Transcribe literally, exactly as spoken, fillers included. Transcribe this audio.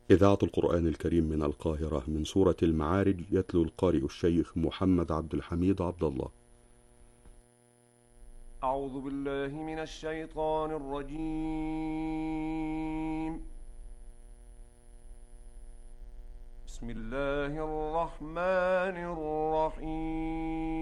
إذاعة القرآن الكريم من القاهرة، من سورة المعارج، يتلو القارئ الشيخ محمد عبد الحميد عبد الله. أعوذ بالله من الشيطان الرجيم. بسم الله الرحمن الرحيم.